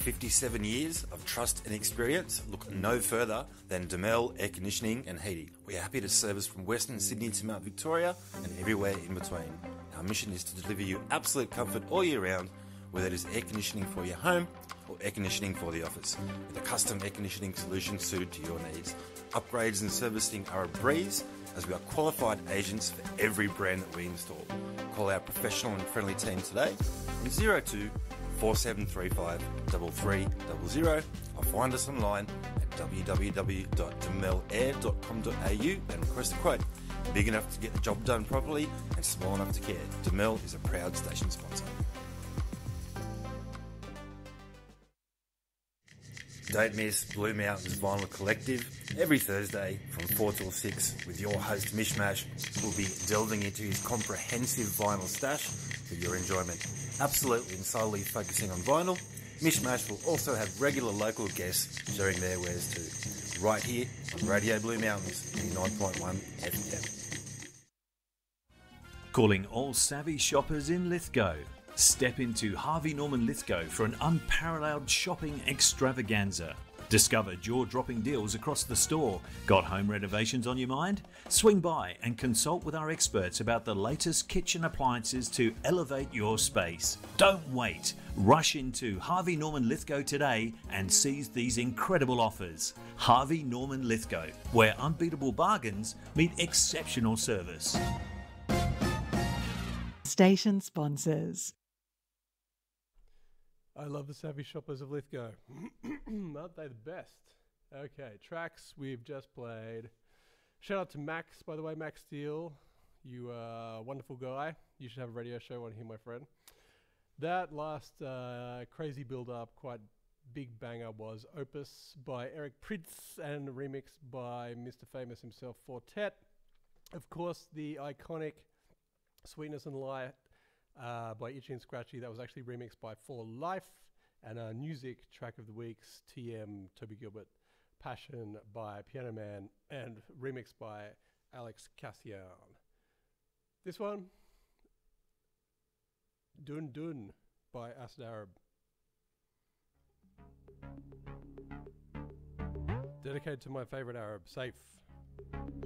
57 years of trust and experience, look no further than Demel Air Conditioning and Heating. We are happy to service from Western Sydney to Mount Victoria and everywhere in between. Our mission is to deliver you absolute comfort all year round, whether it is air conditioning for your home or air conditioning for the office, with a custom air conditioning solution suited to your needs. Upgrades and servicing are a breeze, as we are qualified agents for every brand that we install. Call our professional and friendly team today on 02 4735 3300 or find us online at www.demelair.com.au and request a quote. Big enough to get the job done properly and small enough to care. Demel is a proud station sponsor. Don't miss Blue Mountains Vinyl Collective every Thursday from 4 till 6 with your host Mishmash, who will be delving into his comprehensive vinyl stash for your enjoyment. Absolutely and solely focusing on vinyl, Mishmash will also have regular local guests sharing their wares too, right here on Radio Blue Mountains 89.1 FM. Calling all savvy shoppers in Lithgow. Step into Harvey Norman Lithgow for an unparalleled shopping extravaganza. Discover jaw-dropping deals across the store. Got home renovations on your mind? Swing by and consult with our experts about the latest kitchen appliances to elevate your space. Don't wait. Rush into Harvey Norman Lithgow today and seize these incredible offers. Harvey Norman Lithgow, where unbeatable bargains meet exceptional service. Station sponsors. I love the savvy shoppers of Lithgow. Aren't they the best? Okay, tracks we've just played. Shout out to Max, by the way, Max Steele. You are a wonderful guy. You should have a radio show on here, my friend. That last crazy build-up, quite big banger was Opus by Eric Prydz and remixed by Mr. Famous himself, Fortet. Of course, the iconic Sweetness and Light by Itchy and Scratchy, that was actually remixed by For Life, and our music track of the week's TM Toby Gilbert, Passion by Piano Man, and remixed by Alex Cassian. This one, Dun Dun by Acid Arab. Dedicated to my favorite Arab, Safe.